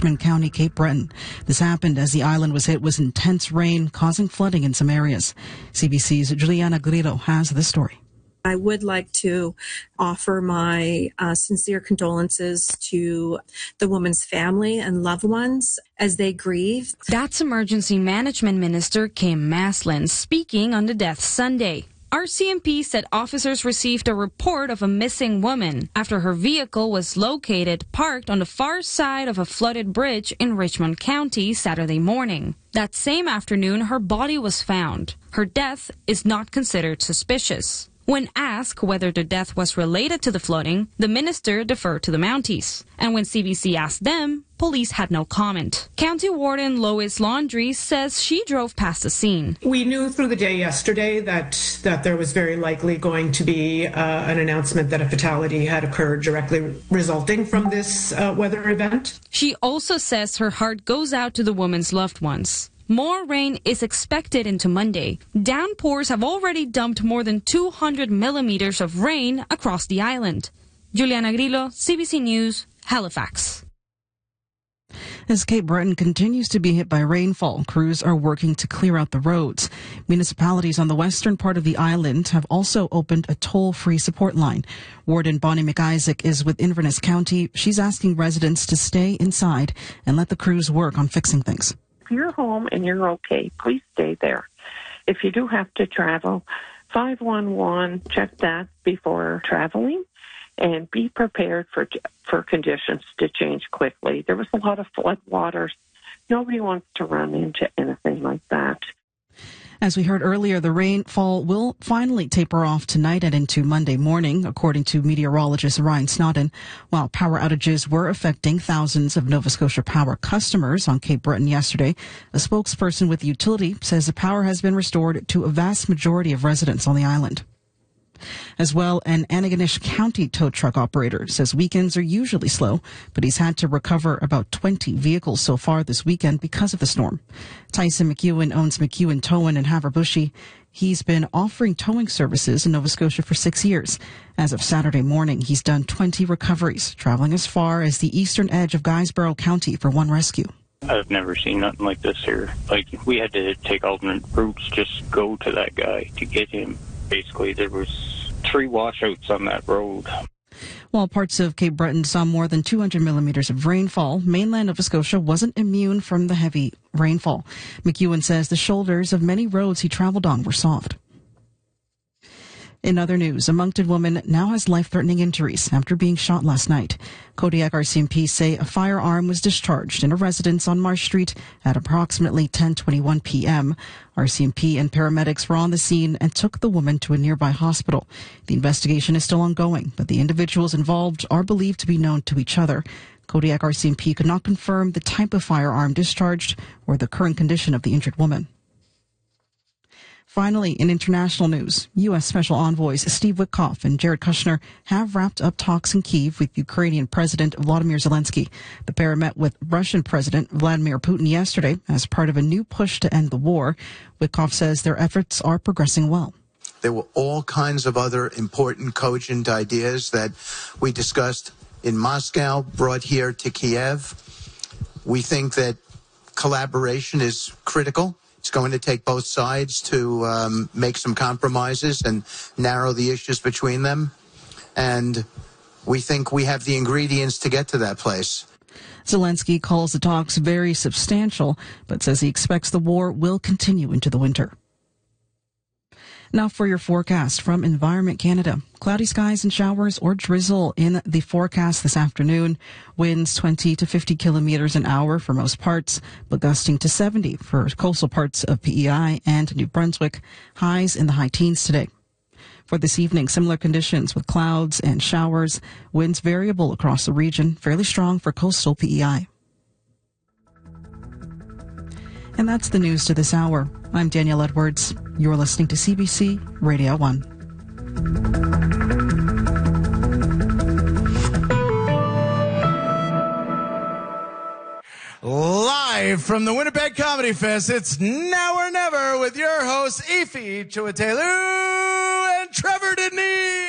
Richmond County, Cape Breton. This happened as the island was hit with intense rain, causing flooding in some areas. CBC's Juliana Grillo has the story. I would like to offer my sincere condolences to the woman's family and loved ones as they grieve. That's Emergency Management Minister Kim Maslin speaking on the death Sunday. RCMP said officers received a report of a missing woman after her vehicle was located parked on the far side of a flooded bridge in Richmond County Saturday morning. That same afternoon, her body was found. Her death is not considered suspicious. When asked whether the death was related to the flooding, the minister deferred to the Mounties. And when CBC asked them, police had no comment. County Warden Lois Laundrie says she drove past the scene. We knew through the day yesterday that there was very likely going to be an announcement that a fatality had occurred directly resulting from this weather event. She also says her heart goes out to the woman's loved ones. More rain is expected into Monday. Downpours have already dumped more than 200 millimeters of rain across the island. Juliana Grillo, CBC News, Halifax. As Cape Breton continues to be hit by rainfall, crews are working to clear out the roads. Municipalities on the western part of the island have also opened a toll-free support line. Warden Bonnie McIsaac is with Inverness County. She's asking residents to stay inside and let the crews work on fixing things. If you're home and you're okay, please stay there. If you do have to travel, 511, check that before traveling and be prepared for conditions to change quickly. There was a lot of flood waters. Nobody wants to run into anything like that. As we heard earlier, the rainfall will finally taper off tonight and into Monday morning, according to meteorologist Ryan Snodden. While power outages were affecting thousands of Nova Scotia Power customers on Cape Breton yesterday, a spokesperson with the utility says the power has been restored to a vast majority of residents on the island. As well, an Antigonish County tow truck operator says weekends are usually slow, but he's had to recover about 20 vehicles so far this weekend because of the storm. Tyson McEwen owns McEwen Towing in Haverbushi. He's been offering towing services in Nova Scotia for 6 years. As of Saturday morning, he's done 20 recoveries, traveling as far as the eastern edge of Guysborough County for one rescue. I've never seen nothing like this here. Like, we had to take alternate routes, just go to that guy to get him. Basically, there was 3 washouts on that road. While parts of Cape Breton saw more than 200 millimeters of rainfall, mainland Nova Scotia wasn't immune from the heavy rainfall. McEwen says the shoulders of many roads he traveled on were soft. In other news, a Moncton woman now has life-threatening injuries after being shot last night. Kodiak RCMP say a firearm was discharged in a residence on Marsh Street at approximately 10:21 p.m. RCMP and paramedics were on the scene and took the woman to a nearby hospital. The investigation is still ongoing, but the individuals involved are believed to be known to each other. Kodiak RCMP could not confirm the type of firearm discharged or the current condition of the injured woman. Finally, in international news, U.S. Special Envoys Steve Witkoff and Jared Kushner have wrapped up talks in Kyiv with Ukrainian President Volodymyr Zelensky. The pair met with Russian President Vladimir Putin yesterday as part of a new push to end the war. Witkoff says their efforts are progressing well. There were all kinds of other important, cogent ideas that we discussed in Moscow, brought here to Kiev. We think that collaboration is critical. It's going to take both sides to make some compromises and narrow the issues between them. And we think we have the ingredients to get to that place. Zelensky calls the talks very substantial, but says he expects the war will continue into the winter. Now for your forecast from Environment Canada. Cloudy skies and showers or drizzle in the forecast this afternoon. Winds 20 to 50 kilometers an hour for most parts, but gusting to 70 for coastal parts of PEI and New Brunswick. Highs in the high teens today. For this evening, similar conditions with clouds and showers. Winds variable across the region, fairly strong for coastal PEI. And that's the news to this hour. I'm Danielle Edwards. You're listening to CBC Radio 1. Live from the Winnipeg Comedy Fest, it's Now or Never with your hosts, Ify Chuatelu and Trevor Denis.